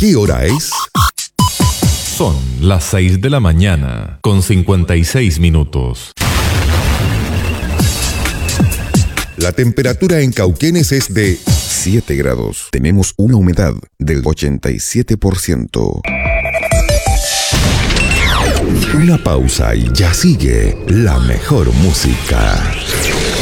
¿Qué hora es? Son las 6 de la mañana, con 56 minutos. La temperatura en Cauquenes es de 7 grados. Tenemos una humedad del 87%. Una pausa y ya sigue la mejor música.